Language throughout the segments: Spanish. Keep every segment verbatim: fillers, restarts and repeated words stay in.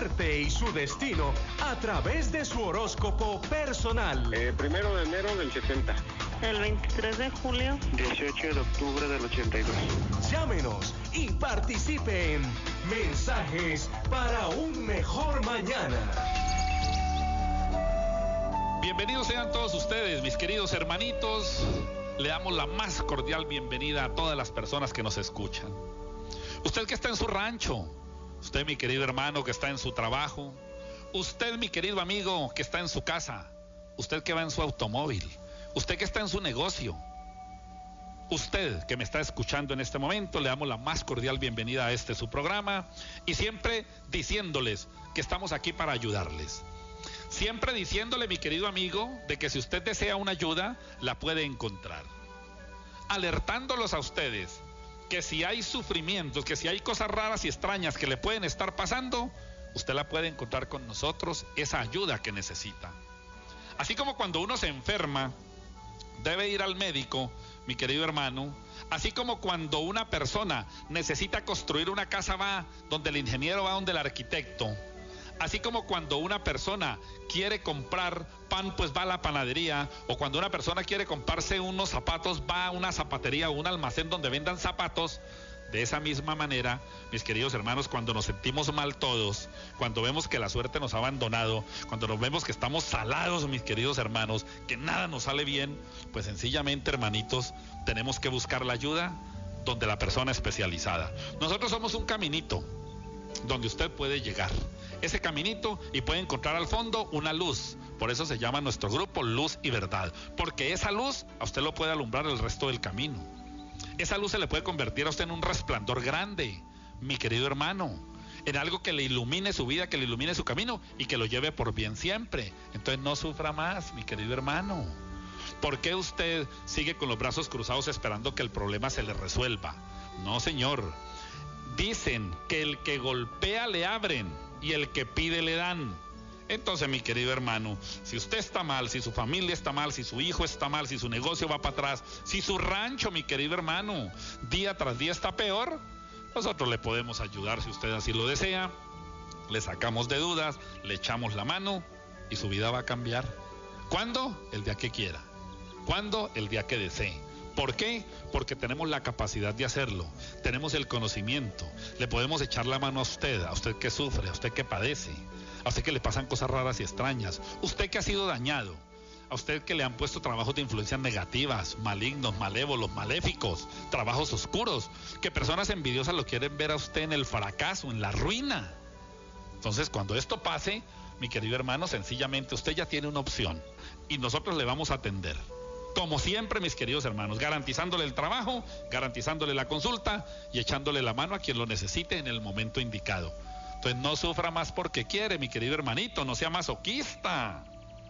suerte y su destino a través de su horóscopo personal. Eh, primero de enero del setenta. El veintitrés de julio. dieciocho de octubre del ochenta y dos. Llámenos y participe en Mensajes para un Mejor Mañana. Bienvenidos sean todos ustedes, mis queridos hermanitos. Le damos la más cordial bienvenida a todas las personas que nos escuchan. Usted que está en su rancho, usted mi querido hermano que está en su trabajo, usted mi querido amigo que está en su casa, usted que va en su automóvil, usted que está en su negocio, usted que me está escuchando en este momento, le damos la más cordial bienvenida a este su programa y siempre diciéndoles que estamos aquí para ayudarles. Siempre diciéndole, mi querido amigo, de que si usted desea una ayuda, la puede encontrar. Alertándolos a ustedes que si hay sufrimientos, que si hay cosas raras y extrañas que le pueden estar pasando, usted la puede encontrar con nosotros, esa ayuda que necesita. Así como cuando uno se enferma, debe ir al médico, mi querido hermano, así como cuando una persona necesita construir una casa, va donde el ingeniero, va donde el arquitecto. Así como cuando una persona quiere comprar pan, pues va a la panadería, o cuando una persona quiere comprarse unos zapatos, va a una zapatería o un almacén donde vendan zapatos. De esa misma manera, mis queridos hermanos, cuando nos sentimos mal todos, cuando vemos que la suerte nos ha abandonado, cuando nos vemos que estamos salados, mis queridos hermanos, que nada nos sale bien, pues sencillamente, hermanitos, tenemos que buscar la ayuda donde la persona especializada. Nosotros somos un caminito donde usted puede llegar. Ese caminito y puede encontrar al fondo una luz. Por eso se llama nuestro grupo Luz y Verdad, porque esa luz a usted lo puede alumbrar el resto del camino. Esa luz se le puede convertir a usted en un resplandor grande, mi querido hermano, en algo que le ilumine su vida, que le ilumine su camino y que lo lleve por bien siempre. Entonces no sufra más, mi querido hermano. ¿Por qué usted sigue con los brazos cruzados esperando que el problema se le resuelva? No, señor. Dicen que el que golpea le abren y el que pide le dan. Entonces, mi querido hermano, si usted está mal, si su familia está mal, si su hijo está mal, si su negocio va para atrás, si su rancho, mi querido hermano, día tras día está peor, nosotros le podemos ayudar si usted así lo desea. Le sacamos de dudas, le echamos la mano y su vida va a cambiar. ¿Cuándo? El día que quiera. ¿Cuándo? El día que desee. ¿Por qué? Porque tenemos la capacidad de hacerlo, tenemos el conocimiento, le podemos echar la mano a usted, a usted que sufre, a usted que padece, a usted que le pasan cosas raras y extrañas, usted que ha sido dañado, a usted que le han puesto trabajos de influencias negativas, malignos, malévolos, maléficos, trabajos oscuros, que personas envidiosas lo quieren ver a usted en el fracaso, en la ruina. Entonces, cuando esto pase, mi querido hermano, sencillamente usted ya tiene una opción y nosotros le vamos a atender. Como siempre, mis queridos hermanos, garantizándole el trabajo, garantizándole la consulta y echándole la mano a quien lo necesite en el momento indicado. Entonces no sufra más porque quiere, mi querido hermanito, no sea masoquista.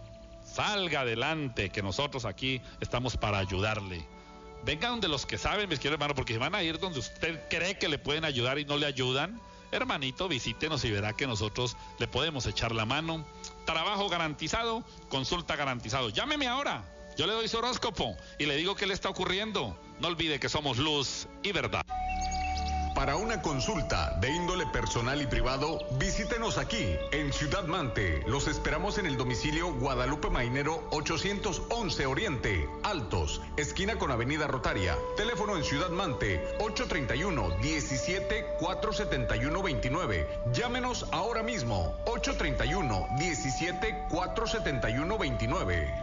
Salga adelante, que nosotros aquí estamos para ayudarle. Venga donde los que saben, mis queridos hermanos, porque si van a ir donde usted cree que le pueden ayudar y no le ayudan, hermanito, visítenos y verá que nosotros le podemos echar la mano. Trabajo garantizado, consulta garantizado. Llámeme ahora. Yo le doy su horóscopo y le digo qué le está ocurriendo. No olvide que somos Luz y Verdad. Para una consulta de índole personal y privado, visítenos aquí en Ciudad Mante. Los esperamos en el domicilio Guadalupe Mainero ochocientos once Oriente, Altos, esquina con Avenida Rotaria. Teléfono en Ciudad Mante ocho treinta y uno, diecisiete, cuatrocientos setenta y uno, veintinueve. Llámenos ahora mismo ocho treinta y uno, diecisiete, cuatrocientos setenta y uno, veintinueve.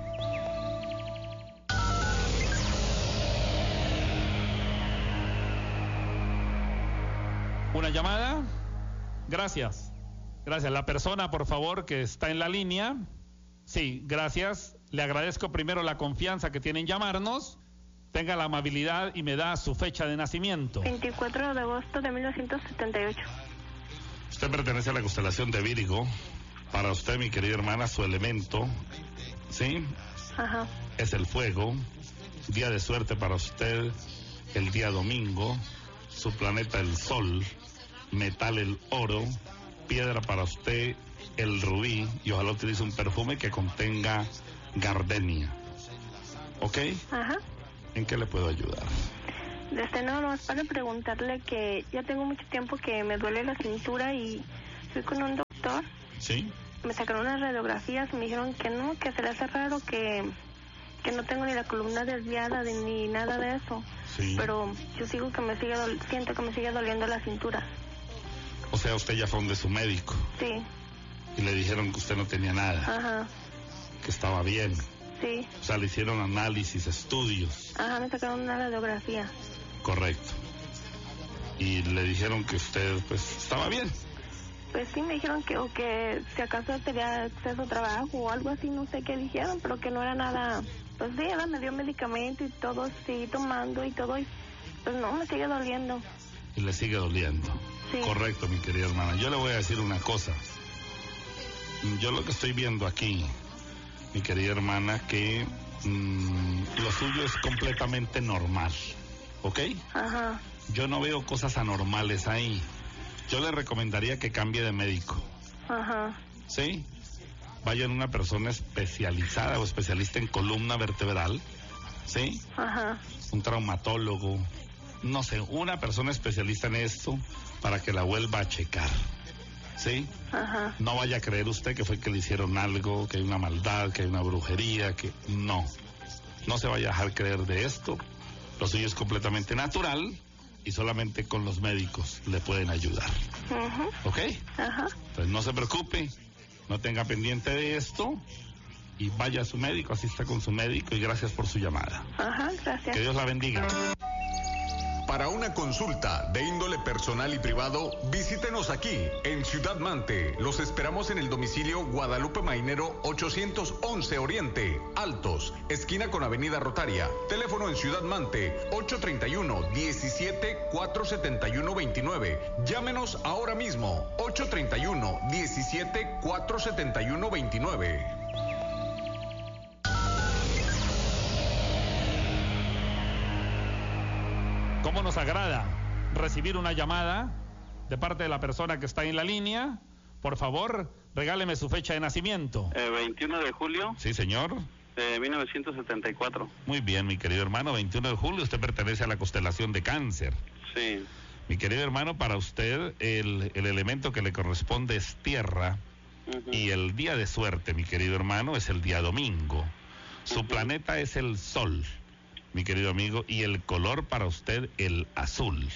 Una llamada. Gracias. Gracias. La persona, por favor, que está en la línea. Sí, gracias. Le agradezco primero la confianza que tiene en llamarnos. Tenga la amabilidad y me da su fecha de nacimiento. veinticuatro de agosto de mil novecientos setenta y ocho. Usted pertenece a la constelación de Virgo. Para usted, mi querida hermana, su elemento, ¿sí? Ajá. Es el fuego. Día de suerte para usted, el día domingo. Su planeta, el sol. Metal, el oro. Piedra para usted, el rubí. Y ojalá utilice un perfume que contenga gardenia. ¿Ok? Ajá. ¿En qué le puedo ayudar? Desde no, no, es para preguntarle que ya tengo mucho tiempo que me duele la cintura y fui con un doctor doctor. Sí. Me sacaron unas radiografías y me dijeron que no, que se le hace raro, que, que no tengo ni la columna desviada de, ni nada de eso. Sí. Pero yo sigo que me sigue dol- siento que me sigue doliendo la cintura. O sea, usted ya fue donde su médico Sí, y le dijeron que usted no tenía nada, ajá, que estaba bien. sí, O sea, le hicieron análisis, estudios. ajá, me sacaron una radiografía. Correcto. Y le dijeron que usted, pues, estaba bien. Pues sí, me dijeron que, o que si acaso tenía acceso a trabajo o algo así, no sé qué dijeron, pero que no era nada. Pues sí, ella me dio medicamento y todo, seguí tomando y todo, y pues no, me sigue doliendo. Y le sigue doliendo. Sí. Correcto, mi querida hermana. Yo le voy a decir una cosa. Yo lo que estoy viendo aquí, mi querida hermana, que mmm, lo suyo es completamente normal, ¿ok? Ajá, Yo no veo cosas anormales ahí. Yo le recomendaría que cambie de médico, ajá, ¿sí? Vaya en una persona especializada o especialista en columna vertebral, ¿sí? ajá, Un traumatólogo, no sé, una persona especialista en esto para que la vuelva a checar, ¿sí? ajá, No vaya a creer usted que fue que le hicieron algo, que hay una maldad, que hay una brujería, que no. No se vaya a dejar creer de esto. Lo suyo es completamente natural y solamente con los médicos le pueden ayudar. ajá, ¿Ok? ajá. Entonces no se preocupe, no tenga pendiente de esto y vaya a su médico, asista con su médico y gracias por su llamada. Ajá, gracias. Que Dios la bendiga. Para una consulta de índole personal y privado, visítenos aquí en Ciudad Mante. Los esperamos en el domicilio Guadalupe Mainero ochocientos once Oriente, Altos, esquina con Avenida Rotaria. Teléfono en Ciudad Mante ocho treinta y uno, diecisiete, cuatrocientos setenta y uno, veintinueve. Llámenos ahora mismo ocho treinta y uno, diecisiete, cuatrocientos setenta y uno, veintinueve. ¿Cómo nos agrada recibir una llamada de parte de la persona que está en la línea? Por favor, regáleme su fecha de nacimiento. Eh, veintiuno de julio Sí, señor. de mil novecientos setenta y cuatro. Muy bien, mi querido hermano. veintiuno de julio, usted pertenece a la constelación de Cáncer. Sí. Mi querido hermano, para usted el, el elemento que le corresponde es tierra. Uh-huh. Y el día de suerte, mi querido hermano, es el día domingo. Su Uh-huh. planeta es el sol, mi querido amigo, y el color para usted, el azul.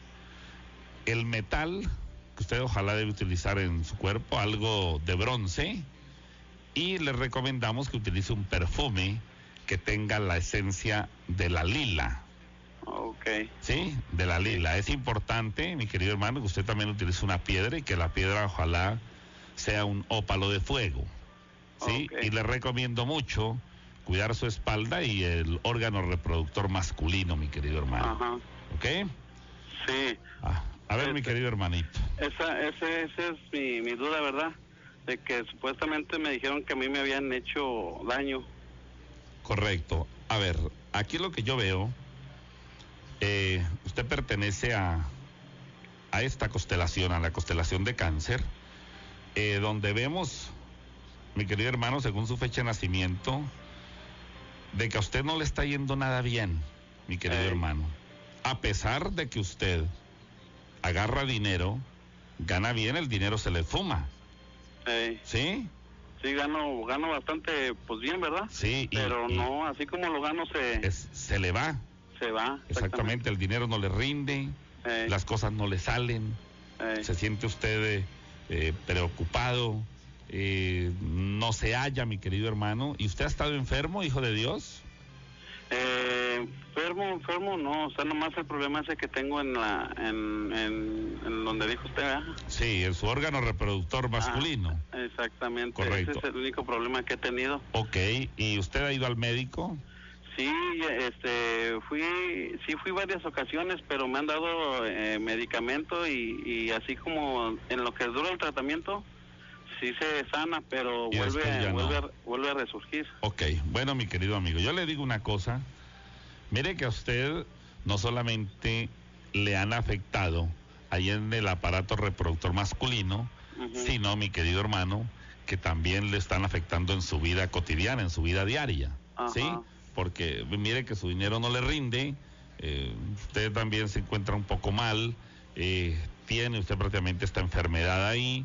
El metal que usted ojalá debe utilizar en su cuerpo, algo de bronce, y le recomendamos que utilice un perfume que tenga la esencia de la lila. Ok. ¿Sí? De la lila. Es importante, mi querido hermano, que usted también utilice una piedra y que la piedra ojalá sea un ópalo de fuego. ¿Sí? Ok. Y le recomiendo mucho cuidar su espalda y el órgano reproductor masculino, mi querido hermano. Ajá. ¿Ok? Sí. Ah, a ver, mi Este- querido hermanito. Esa, ese, esa es mi, mi duda, ¿verdad? De que supuestamente me dijeron que a mí me habían hecho daño. Correcto. A ver, aquí lo que yo veo, eh, usted pertenece a, a esta constelación, a la constelación de Cáncer, eh, donde vemos, mi querido hermano, según su fecha de nacimiento, de que a usted no le está yendo nada bien, mi querido Eh. hermano. A pesar de que usted agarra dinero, gana bien, el dinero se le fuma, Eh, ¿sí? sí, gano, gano bastante, pues bien, ¿verdad? Sí. y- Pero y no, así como lo gano se, es- se le va, se va. exactamente, el dinero no le rinde, Eh, las cosas no le salen, eh, se siente usted eh, eh, preocupado, eh, no se halla, mi querido hermano. ¿Y usted ha estado enfermo, hijo de Dios? eh, enfermo, enfermo, no, o sea, nomás el problema ese que tengo en la, en, en, en donde dijo usted, ¿verdad? Sí, en su órgano reproductor masculino. Ah, exactamente, Correcto. ese es el único problema que he tenido. Ok, ¿y usted ha ido al médico? Sí, este, fui, sí fui varias ocasiones, pero me han dado eh, medicamento y, y así como en lo que dura el tratamiento, sí se sana, pero Y vuelve, después ya no. vuelve, a, vuelve a resurgir. Ok, bueno, mi querido amigo, yo le digo una cosa. Mire que a usted no solamente le han afectado ahí en el aparato reproductor masculino, Ujú. sino, mi querido hermano, que también le están afectando en su vida cotidiana, en su vida diaria, ¿sí? Ajá. Porque mire que su dinero no le rinde, eh, usted también se encuentra un poco mal, eh, tiene usted prácticamente esta enfermedad ahí,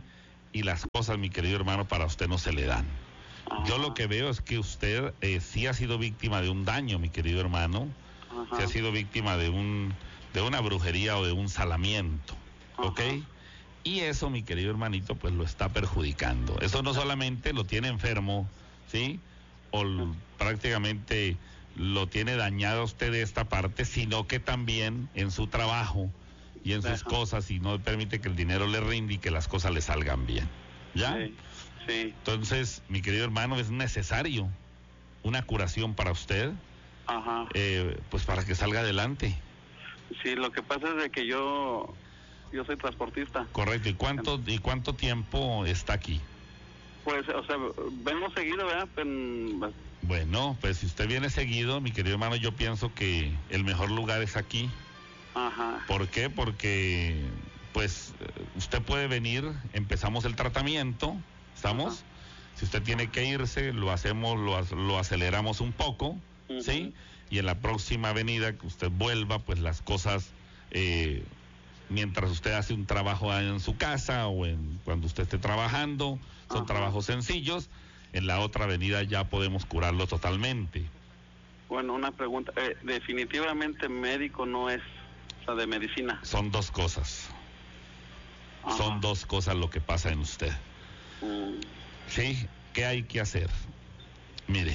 y las cosas, mi querido hermano, para usted no se le dan. Ajá. Yo lo que veo es que usted eh, sí ha sido víctima de un daño, mi querido hermano. Ajá. Sí ha sido víctima de un de una brujería o de un salamiento, ¿ok? Ajá. Y eso, mi querido hermanito, pues lo está perjudicando. Eso no solamente lo tiene enfermo, ¿sí? O l- prácticamente lo tiene dañado a usted de esta parte, sino que también en su trabajo y en sus Ajá. cosas, y no permite que el dinero le rinde y que las cosas le salgan bien. ¿Ya? Sí, sí. Entonces, mi querido hermano, es necesario una curación para usted, Ajá. eh, pues para que salga adelante. Sí, lo que pasa es de que yo yo soy transportista. Correcto. ¿Y cuánto, y cuánto tiempo está aquí? Pues, o sea, vengo seguido, ¿verdad? Pero, Bueno, pues si usted viene seguido, mi querido hermano, yo pienso que el mejor lugar es aquí. ajá. ¿Por qué? Porque, pues, eh, usted puede venir, empezamos el tratamiento, ¿estamos? Ajá. Si usted tiene que irse, lo hacemos, lo, ac- lo aceleramos un poco, Ujú. ¿sí? Y en la próxima venida que usted vuelva, pues las cosas, eh, mientras usted hace un trabajo en su casa o en cuando usted esté trabajando, son Ajá. trabajos sencillos, en la otra venida ya podemos curarlo totalmente. Bueno, una pregunta. Eh, definitivamente médico no es, o sea, de medicina. Son dos cosas, Ajá. son dos cosas lo que pasa en usted. Mm, Sí, ¿qué hay que hacer? Mire,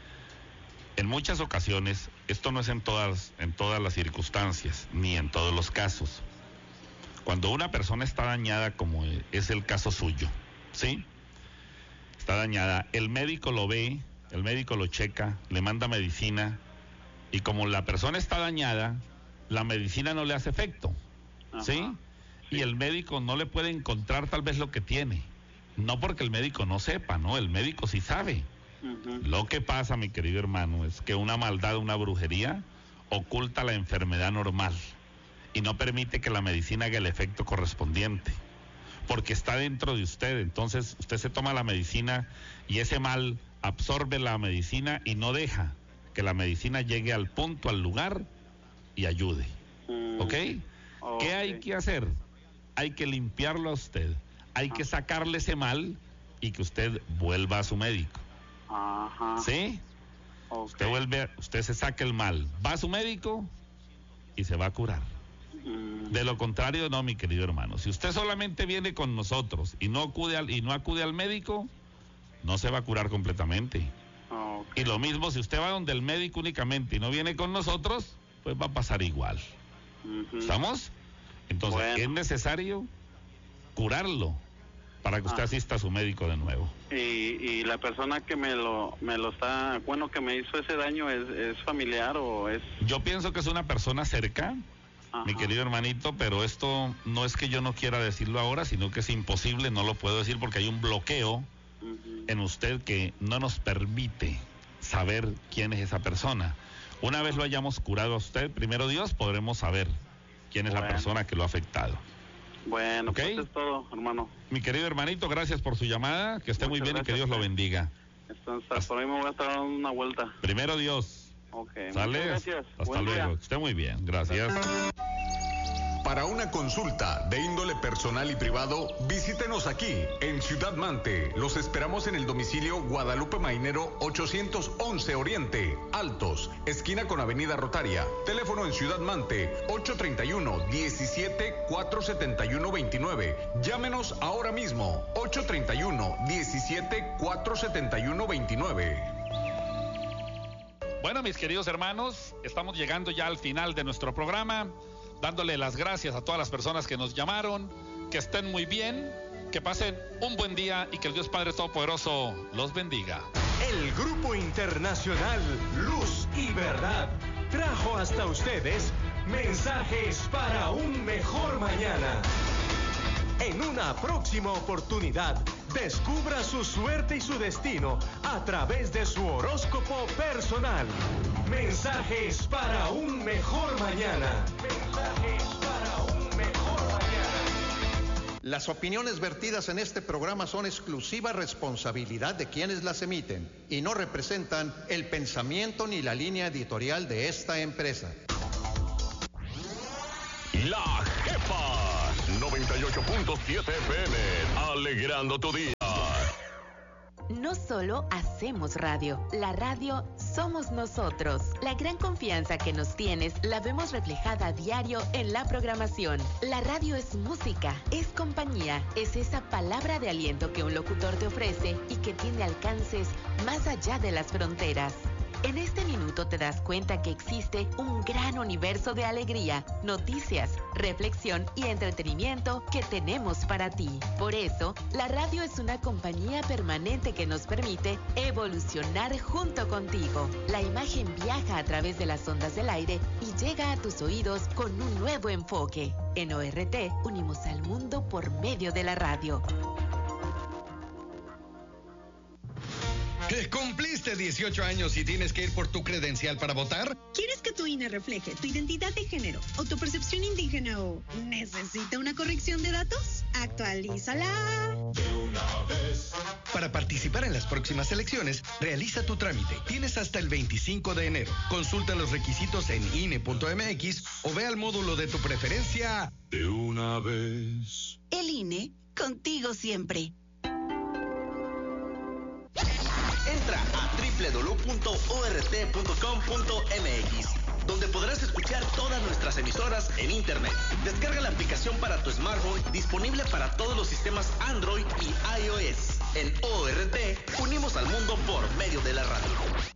en muchas ocasiones, esto no es en todas, en todas las circunstancias, ni en todos los casos. Cuando una persona está dañada, como es el caso suyo, ¿sí? Está dañada, el médico lo ve, el médico lo checa, le manda medicina, y como la persona está dañada, la medicina no le hace efecto, ¿sí? Ajá. Y el médico no le puede encontrar tal vez lo que tiene. No porque el médico no sepa, ¿no? El médico sí sabe. ujú. Lo que pasa, mi querido hermano, es que una maldad, una brujería, oculta la enfermedad normal y no permite que la medicina haga el efecto correspondiente, porque está dentro de usted. Entonces usted se toma la medicina y ese mal absorbe la medicina y no deja que la medicina llegue al punto, al lugar y ayude. Mm, ¿Ok? ok. ¿Qué hay que hacer? Hay que limpiarlo a usted, hay que sacarle ese mal y que usted vuelva a su médico. Ajá. ¿Sí? Ok. Usted vuelve, usted se saca el mal, va a su médico y se va a curar. Mm, De lo contrario, no, mi querido hermano. Si usted solamente viene con nosotros y no acude al, y no acude al médico, no se va a curar completamente. ok. Y lo mismo si usted va donde el médico únicamente y no viene con nosotros, pues va a pasar igual. Ujú. ¿Estamos? Entonces, Bueno. es necesario curarlo para que usted Ah. asista a su médico de nuevo. Y, y la persona que me lo me lo está, bueno, que me hizo ese daño, ¿es, es familiar o es...? Yo pienso que es una persona cerca, Ajá. mi querido hermanito, pero esto no es que yo no quiera decirlo ahora, sino que es imposible, no lo puedo decir porque hay un bloqueo Ujú. en usted que no nos permite saber quién es esa persona. Una vez lo hayamos curado a usted, primero Dios, podremos saber quién es la Bueno. persona que lo ha afectado. Bueno, Ok. pues es todo, hermano. Mi querido hermanito, gracias por su llamada, que esté muy Muchas bien y que gracias, Dios lo pues. bendiga. Entonces, Hasta- por ahí me voy a estar dando una vuelta. Primero Dios. Ok. ¿Sale? Muchas gracias. Hasta Buen día. luego. Que esté muy bien. Gracias. Para una consulta de índole personal y privado, visítenos aquí en Ciudad Mante. Los esperamos en el domicilio Guadalupe Mainero ochocientos once Oriente, Altos, esquina con Avenida Rotaria. Teléfono en Ciudad Mante ocho treinta y uno, diecisiete, cuatrocientos setenta y uno, veintinueve. Llámenos ahora mismo ocho treinta y uno, diecisiete, cuatrocientos setenta y uno, veintinueve. Bueno, mis queridos hermanos, estamos llegando ya al final de nuestro programa, dándole las gracias a todas las personas que nos llamaron, que estén muy bien, que pasen un buen día y que el Dios Padre Todopoderoso los bendiga. El Grupo Internacional Luz y Verdad trajo hasta ustedes mensajes para un mejor mañana. En una próxima oportunidad, descubra su suerte y su destino a través de su horóscopo personal. Mensajes para un mejor mañana. Mensajes para un mejor mañana. Las opiniones vertidas en este programa son exclusiva responsabilidad de quienes las emiten y no representan el pensamiento ni la línea editorial de esta empresa. La Jefa. noventa y ocho punto siete F M, alegrando tu día. No solo hacemos radio, la radio somos nosotros. La gran confianza que nos tienes la vemos reflejada a diario en la programación. La radio es música, es compañía, es esa palabra de aliento que un locutor te ofrece y que tiene alcances más allá de las fronteras. En este minuto te das cuenta que existe un gran universo de alegría, noticias, reflexión y entretenimiento que tenemos para ti. Por eso, la radio es una compañía permanente que nos permite evolucionar junto contigo. La imagen viaja a través de las ondas del aire y llega a tus oídos con un nuevo enfoque. En O R T, unimos al mundo por medio de la radio. ¿Cumpliste dieciocho años y tienes que ir por tu credencial para votar? ¿Quieres que tu I N E refleje tu identidad de género o tu percepción indígena o necesita una corrección de datos? Actualízala de una vez. Para participar en las próximas elecciones, realiza tu trámite. Tienes hasta el veinticinco de enero. Consulta los requisitos en I N E punto M X o ve al módulo de tu preferencia de una vez. El I N E, contigo siempre. Entra a doble u doble u doble u punto o r t punto com punto m x, donde podrás escuchar todas nuestras emisoras en internet. Descarga la aplicación para tu smartphone, disponible para todos los sistemas Android y iOS. En O R T, unimos al mundo por medio de la radio.